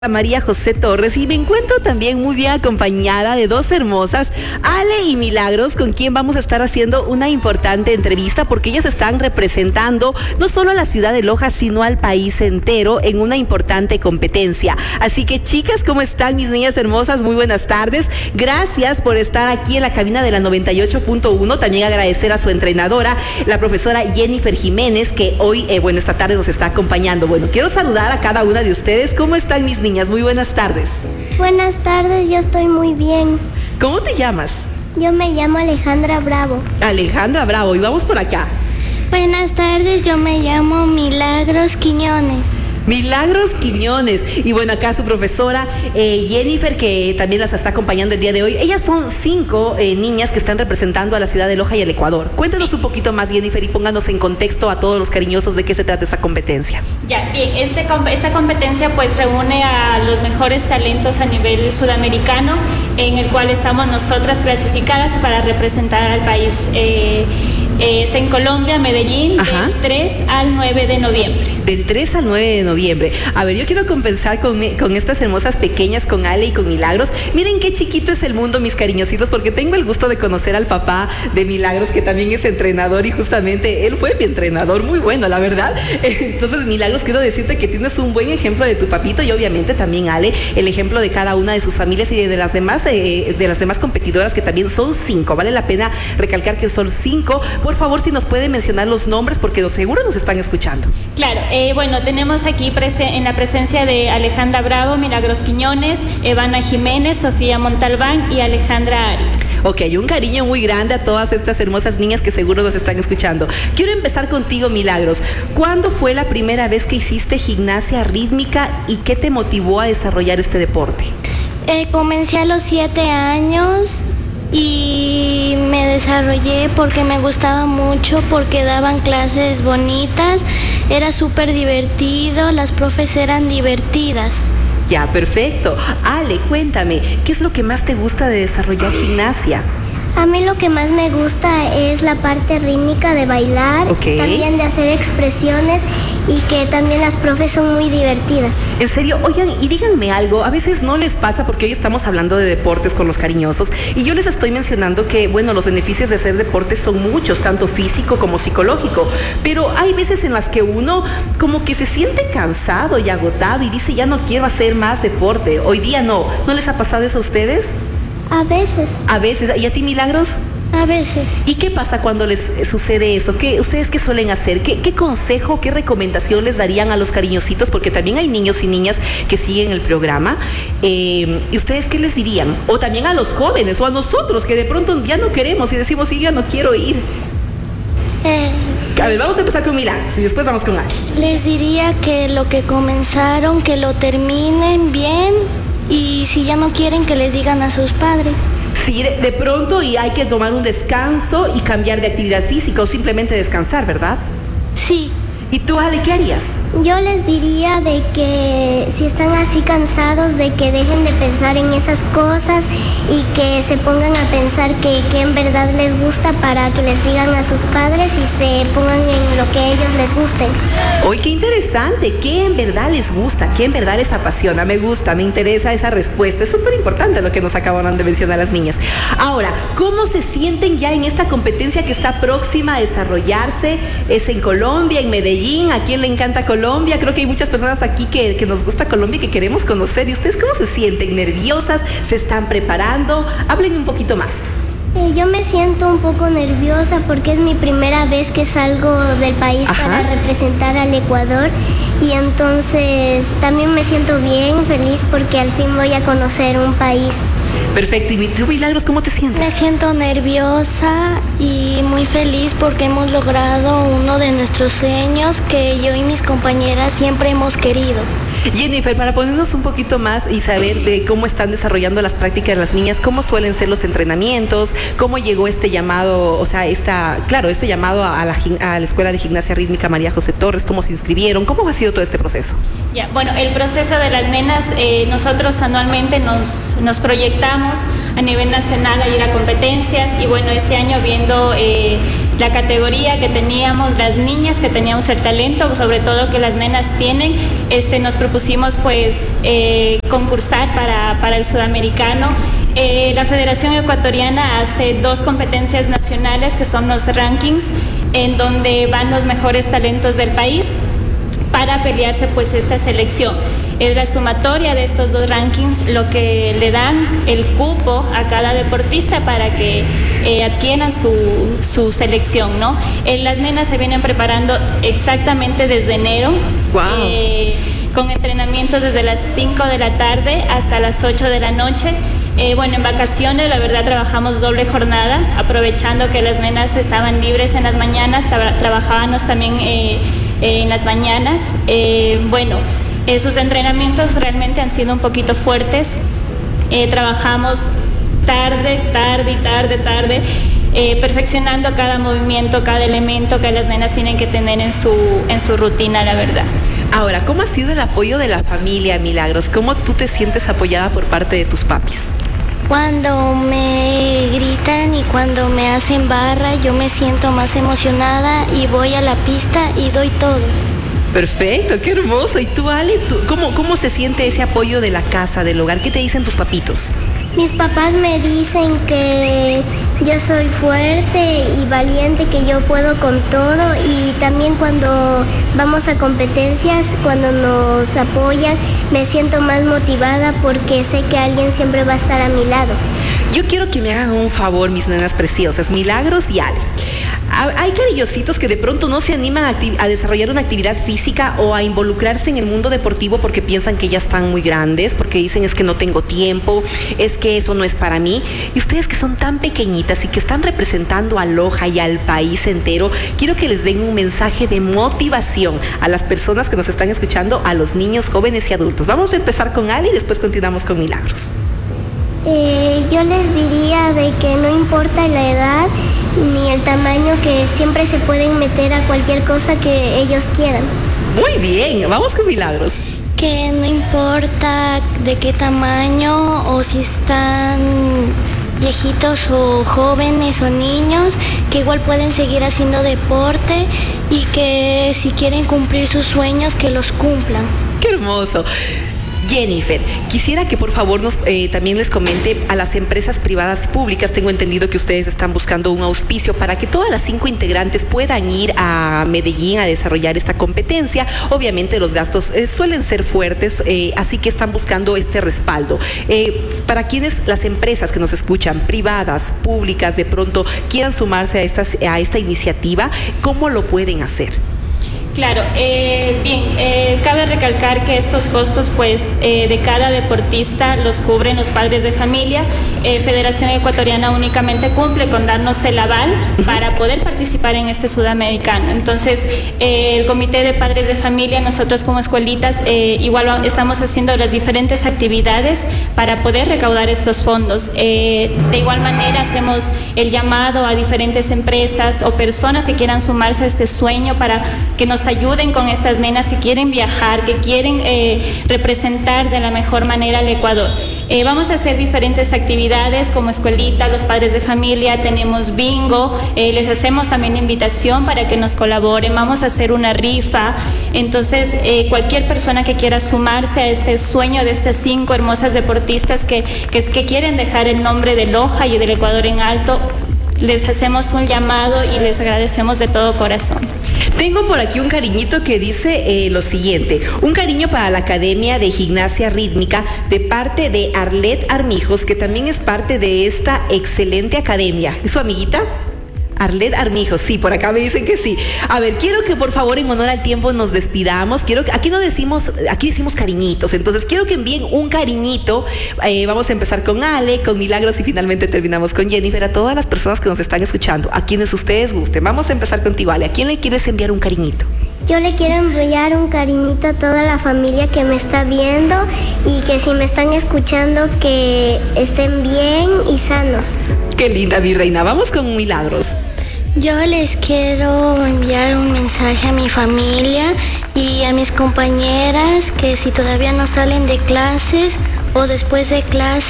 María José Torres y me encuentro también muy bien acompañada de dos hermosas, Ale y Milagros, con quien vamos a estar haciendo una importante entrevista porque ellas están representando no solo a la ciudad de Loja, sino al país entero en una importante competencia. Así que chicas, ¿cómo están mis niñas hermosas? Muy buenas tardes. Gracias por estar aquí en la cabina de la 98.1. También agradecer a su entrenadora, la profesora Jennifer Jiménez, que hoy, esta tarde nos está acompañando. Bueno, quiero saludar a cada una de ustedes. ¿Cómo están mis niñas? Muy buenas tardes. Buenas tardes, yo estoy muy bien. ¿Cómo te llamas? Yo me llamo Alejandra Bravo. Alejandra Bravo, y vamos por acá. Buenas tardes, yo me llamo Milagros Quiñones. Milagros Quiñones. Y bueno, acá su profesora Jennifer, que también las está acompañando el día de hoy. Ellas son 5 niñas que están representando a la ciudad de Loja y el Ecuador. Cuéntanos un poquito más, Jennifer, y pónganos en contexto a todos los cariñosos de qué se trata esta competencia. Ya, bien, esta competencia pues reúne a los mejores talentos a nivel sudamericano, en el cual estamos nosotras clasificadas para representar al país. Es en Colombia, Medellín, Ajá. Del 3 al 9 de noviembre. Del 3 al 9 de noviembre. A ver, yo quiero compensar con estas hermosas pequeñas, con Ale y con Milagros. Miren qué chiquito es el mundo, mis cariñositos, porque tengo el gusto de conocer al papá de Milagros, que también es entrenador, y justamente él fue mi entrenador, muy bueno, la verdad. Entonces, Milagros, quiero decirte que tienes un buen ejemplo de tu papito, y obviamente también Ale, el ejemplo de cada una de sus familias y de las demás competidoras, que también son 5. Vale la pena recalcar que son 5. Por favor, si nos puede mencionar los nombres, porque seguro nos están escuchando. Claro, bueno, tenemos aquí en la presencia de Alejandra Bravo, Milagros Quiñones, Evana Jiménez, Sofía Montalbán y Alejandra Arias. Ok, un cariño muy grande a todas estas hermosas niñas que seguro nos están escuchando. Quiero empezar contigo, Milagros. ¿Cuándo fue la primera vez que hiciste gimnasia rítmica y qué te motivó a desarrollar este deporte? Comencé a los 7 años y me desarrollé porque me gustaba mucho, porque daban clases bonitas, era súper divertido, las profes eran divertidas. Ya, perfecto. Ale, cuéntame, ¿qué es lo que más te gusta de desarrollar gimnasia? A mí lo que más me gusta es la parte rítmica de bailar, Ok. también de hacer expresiones y que también las profes son muy divertidas. En serio, oigan, y díganme algo, a veces no les pasa, porque hoy estamos hablando de deportes con los cariñosos, y yo les estoy mencionando que, bueno, los beneficios de hacer deportes son muchos, tanto físico como psicológico, pero hay veces en las que uno como que se siente cansado y agotado y dice, ya no quiero hacer más deporte. Hoy día no les ha pasado eso a ustedes? A veces. A veces. ¿Y a ti, Milagros? A veces. ¿Y qué pasa cuando les sucede eso? ¿Ustedes qué suelen hacer? ¿Qué consejo, qué recomendación les darían a los cariñositos? Porque también hay niños y niñas que siguen el programa. ¿Y ustedes qué les dirían? O también a los jóvenes o a nosotros que de pronto ya no queremos y decimos, sí, ya no quiero ir. A ver, vamos a empezar con Milagros y después vamos con Ale. Les diría que lo que comenzaron, que lo terminen bien, y si ya no quieren, que les digan a sus padres. Sí, de pronto, y hay que tomar un descanso y cambiar de actividad física o simplemente descansar, ¿verdad? Sí. ¿Y tú, Ale, qué harías? Yo les diría de que si están así cansados, de que dejen de pensar en esas cosas y que se pongan a pensar que en verdad les gusta, para que les digan a sus padres y se pongan en lo que a ellos les guste. ¡Uy, qué interesante! ¿Qué en verdad les gusta? ¿Qué en verdad les apasiona? Me gusta, me interesa esa respuesta. Es súper importante lo que nos acabaron de mencionar las niñas. Ahora, ¿cómo se sienten ya en esta competencia que está próxima a desarrollarse? Es en Colombia, en Medellín. ¿A quién le encanta Colombia? Creo que hay muchas personas aquí que nos gusta Colombia y que queremos conocer. ¿Y ustedes cómo se sienten? ¿Nerviosas? ¿Se están preparando? Háblenme un poquito más. Yo me siento un poco nerviosa porque es mi primera vez que salgo del país. Ajá. Para representar al Ecuador, y entonces también me siento bien feliz porque al fin voy a conocer un país. Perfecto. ¿Y tú, Milagros, cómo te sientes? Me siento nerviosa y muy feliz porque hemos logrado uno de nuestros sueños que yo y mis compañeras siempre hemos querido. Jennifer, para ponernos un poquito más y saber de cómo están desarrollando las prácticas las niñas, cómo suelen ser los entrenamientos, cómo llegó este llamado, o sea, este llamado a la Escuela de Gimnasia Rítmica María José Torres, cómo se inscribieron, cómo ha sido todo este proceso. Ya, bueno, el proceso de las nenas, nosotros anualmente nos proyectamos a nivel nacional a ir a competencias, y bueno, este año viendo la categoría que teníamos, las niñas que teníamos el talento, sobre todo que las nenas tienen, nos propusimos pues concursar para el sudamericano. La Federación Ecuatoriana hace 2 competencias nacionales que son los rankings, en donde van los mejores talentos del país para pelearse pues esta selección. Es la sumatoria de estos 2 rankings lo que le dan el cupo a cada deportista para que adquieran su selección, ¿no? Las nenas se vienen preparando exactamente desde enero. Wow. Con entrenamientos desde las 5 de la tarde hasta las 8 de la noche. Bueno, en vacaciones la verdad trabajamos doble jornada, aprovechando que las nenas estaban libres en las mañanas, trabajábamos también en las mañanas. Bueno, sus entrenamientos realmente han sido un poquito fuertes. Trabajamos tarde, perfeccionando cada movimiento, cada elemento que las nenas tienen que tener en su rutina, la verdad. Ahora, ¿cómo ha sido el apoyo de la familia, Milagros? ¿Cómo tú te sientes apoyada por parte de tus papis? Cuando me gritan y cuando me hacen barra, yo me siento más emocionada y voy a la pista y doy todo. Perfecto, qué hermoso. ¿Y tú, Ale, cómo se siente ese apoyo de la casa, del hogar? ¿Qué te dicen tus papitos? Mis papás me dicen que yo soy fuerte y valiente, que yo puedo con todo, y también cuando vamos a competencias, cuando nos apoyan, me siento más motivada porque sé que alguien siempre va a estar a mi lado. Yo quiero que me hagan un favor, mis nenas preciosas, Milagros y Ale. Hay cariñositos que de pronto no se animan a desarrollar una actividad física o a involucrarse en el mundo deportivo porque piensan que ya están muy grandes, porque dicen es que no tengo tiempo, es que eso no es para mí. Y ustedes que son tan pequeñitas y que están representando a Loja y al país entero, quiero que les den un mensaje de motivación a las personas que nos están escuchando, a los niños, jóvenes y adultos. Vamos a empezar con Ale y después continuamos con Milagros. Yo les diría de que no importa la edad ni el tamaño, que siempre se pueden meter a cualquier cosa que ellos quieran. Muy bien, vamos con Milagros. Que no importa de qué tamaño o si están viejitos o jóvenes o niños, que igual pueden seguir haciendo deporte y que si quieren cumplir sus sueños, que los cumplan. ¡Qué hermoso! Jennifer, quisiera que por favor también les comente a las empresas privadas y públicas. Tengo entendido que ustedes están buscando un auspicio para que todas las 5 integrantes puedan ir a Medellín a desarrollar esta competencia. Obviamente los gastos suelen ser fuertes, así que están buscando este respaldo. Para quienes las empresas que nos escuchan, privadas, públicas, de pronto quieran sumarse a esta iniciativa, ¿cómo lo pueden hacer? Claro, bien, cabe recalcar que estos costos pues de cada deportista los cubren los padres de familia. Federación Ecuatoriana únicamente cumple con darnos el aval para poder participar en este sudamericano. Entonces, el comité de padres de familia, nosotros como escuelitas, igual estamos haciendo las diferentes actividades para poder recaudar estos fondos. De igual manera, hacemos el llamado a diferentes empresas o personas que quieran sumarse a este sueño para que nos ayuden con estas nenas que quieren viajar, que quieren representar de la mejor manera al Ecuador. Vamos a hacer diferentes actividades como escuelita, los padres de familia, tenemos bingo, les hacemos también invitación para que nos colaboren, vamos a hacer una rifa. Entonces, cualquier persona que quiera sumarse a este sueño de estas 5 hermosas deportistas que quieren dejar el nombre de Loja y del Ecuador en alto, les hacemos un llamado y les agradecemos de todo corazón. Tengo por aquí un cariñito que dice lo siguiente: un cariño para la Academia de Gimnasia Rítmica de parte de Arlet Armijos, que también es parte de esta excelente academia. ¿Es su amiguita? Arlet Armijos, sí, por acá me dicen que sí. A ver, quiero que por favor en honor al tiempo nos despidamos. Aquí decimos cariñitos, entonces quiero que envíen un cariñito. Vamos a empezar con Ale, con Milagros y finalmente terminamos con Jennifer. A todas las personas que nos están escuchando, a quienes ustedes gusten. Vamos a empezar contigo, Ale. ¿A quién le quieres enviar un cariñito? Yo le quiero enviar un cariñito a toda la familia que me está viendo y que si me están escuchando, que estén bien y sanos. Qué linda, mi reina. Vamos con Milagros. Yo les quiero enviar un mensaje a mi familia y a mis compañeras que si todavía no salen de clases o después de clases,